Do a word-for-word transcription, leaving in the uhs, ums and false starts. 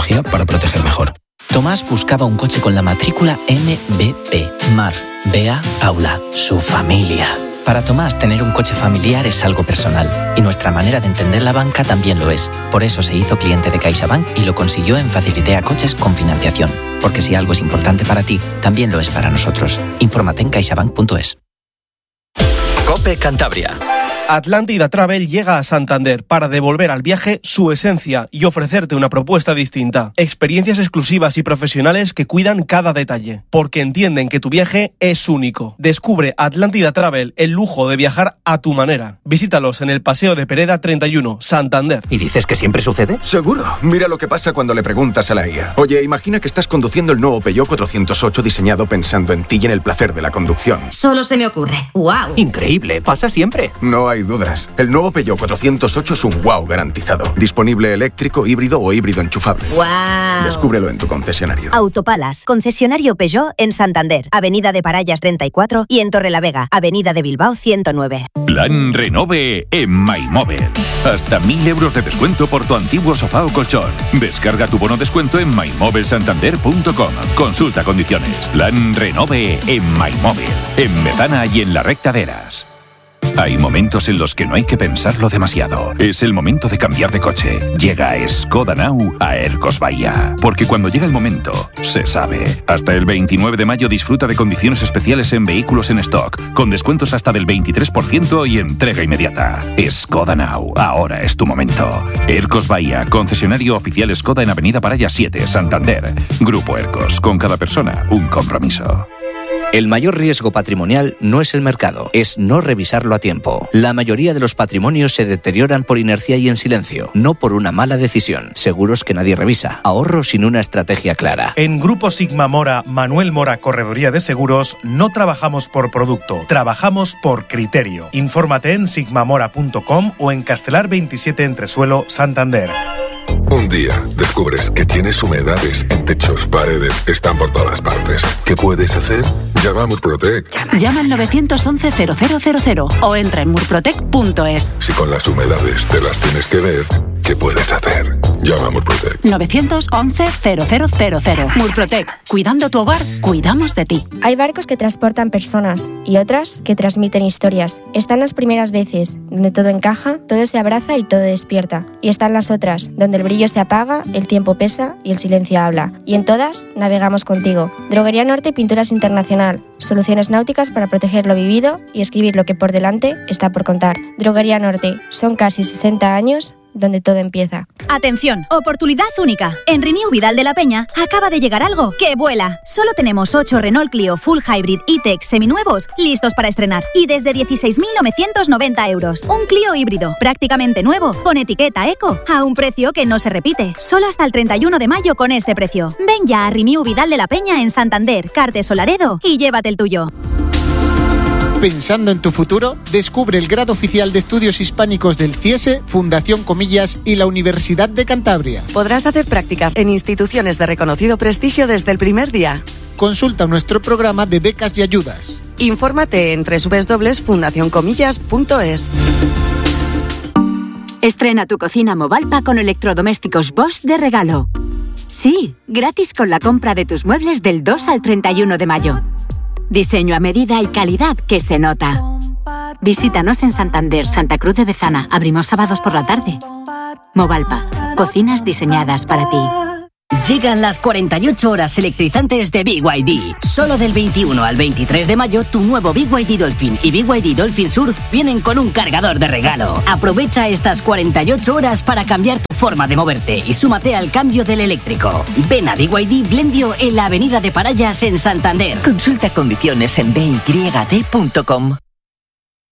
tecnología para proteger mejor. Tomás buscaba un coche con la matrícula M B P, Mar, Bea, Paula, su familia. Para Tomás, tener un coche familiar es algo personal, y nuestra manera de entender la banca también lo es. Por eso se hizo cliente de CaixaBank y lo consiguió en Facilitea Coches con financiación. Porque si algo es importante para ti, también lo es para nosotros. Infórmate en caixabank punto es. COPE Cantabria. Atlántida Travel llega a Santander para devolver al viaje su esencia y ofrecerte una propuesta distinta. Experiencias exclusivas y profesionales que cuidan cada detalle, porque entienden que tu viaje es único. Descubre Atlántida Travel, el lujo de viajar a tu manera. Visítalos en el Paseo de Pereda treinta y uno, Santander. ¿Y dices que siempre sucede? Seguro. Mira lo que pasa cuando le preguntas a la I A. Oye, imagina que estás conduciendo el nuevo Peugeot cuatrocientos ocho diseñado pensando en ti y en el placer de la conducción. Solo se me ocurre. ¡Wow! Increíble, pasa siempre. No hay dudas. El nuevo Peugeot cuatrocientos ocho es un wow garantizado. Disponible eléctrico, híbrido o híbrido enchufable. ¡Wow! Descúbrelo en tu concesionario. Autopalas, concesionario Peugeot en Santander, Avenida de Parallas treinta y cuatro y en Torrelavega, Avenida de Bilbao ciento nueve. Plan Renove en MyMobile. Hasta mil euros de descuento por tu antiguo sofá o colchón. Descarga tu bono descuento en my mobile santander punto com. Consulta condiciones. Plan Renove en MyMobile. En Mezana y en la Recta de Eras. Hay momentos en los que no hay que pensarlo demasiado. Es el momento de cambiar de coche. Llega Skoda Now a Ercos Bahía. Porque cuando llega el momento, se sabe. Hasta el veintinueve de mayo disfruta de condiciones especiales en vehículos en stock, con descuentos hasta del veintitrés por ciento y entrega inmediata. Skoda Now, ahora es tu momento. Ercos Bahía, concesionario oficial Skoda en Avenida Paraya siete, Santander. Grupo Ercos, con cada persona un compromiso. El mayor riesgo patrimonial no es el mercado, es no revisarlo a tiempo. La mayoría de los patrimonios se deterioran por inercia y en silencio, no por una mala decisión. Seguros que nadie revisa, ahorro sin una estrategia clara. En Grupo Sigma Mora, Manuel Mora Correduría de Seguros, no trabajamos por producto, trabajamos por criterio. Infórmate en sigma mora punto com o en Castelar veintisiete Entresuelo, Santander. Un día descubres que tienes humedades en techos, paredes, están por todas partes. ¿Qué puedes hacer? Llama a Murprotec. Llama al nueve once cero cero cero cero o entra en murprotec punto es. Si con las humedades te las tienes que ver, ¿qué puedes hacer? Llama a Murprotec. nueve once cero cero cero cero. Murprotec. Cuidando tu hogar, cuidamos de ti. Hay barcos que transportan personas y otras que transmiten historias. Están las primeras veces, donde todo encaja, todo se abraza y todo despierta. Y están las otras, donde el brillo se apaga, el tiempo pesa y el silencio habla. Y en todas navegamos contigo. Droguería Norte Pinturas Internacional. Soluciones náuticas para proteger lo vivido y escribir lo que por delante está por contar. Droguería Norte. Son casi sesenta años donde todo empieza. Atención, oportunidad única. En Renew Vidal de la Peña acaba de llegar algo que vuela. Solo tenemos ocho Renault Clio Full Hybrid E-Tech seminuevos listos para estrenar y desde dieciséis mil novecientos noventa euros. Un Clio híbrido prácticamente nuevo con etiqueta Eco a un precio que no se repite. Solo hasta el treinta y uno de mayo con este precio. Ven ya a Renew Vidal de la Peña en Santander, Cartes o Laredo y llévate el tuyo. Pensando en tu futuro, descubre el grado oficial de estudios hispánicos del CIESE, Fundación Comillas y la Universidad de Cantabria. Podrás hacer prácticas en instituciones de reconocido prestigio desde el primer día. Consulta nuestro programa de becas y ayudas. Infórmate en doble u doble u doble u punto fundación comillas punto es. Estrena tu cocina Movalpa con electrodomésticos Bosch de regalo. Sí, gratis con la compra de tus muebles del dos al treinta y uno de mayo. Diseño a medida y calidad que se nota. Visítanos en Santander, Santa Cruz de Bezana. Abrimos sábados por la tarde. Movalpa, cocinas diseñadas para ti. Llegan las cuarenta y ocho horas electrizantes de B Y D. Solo del veintiuno al veintitrés de mayo, tu nuevo B Y D Dolphin y B Y D Dolphin Surf vienen con un cargador de regalo. Aprovecha estas cuarenta y ocho horas para cambiar tu forma de moverte y súmate al cambio del eléctrico. Ven a B Y D Blendio en la Avenida de Parallas en Santander. Consulta condiciones en b y d punto com.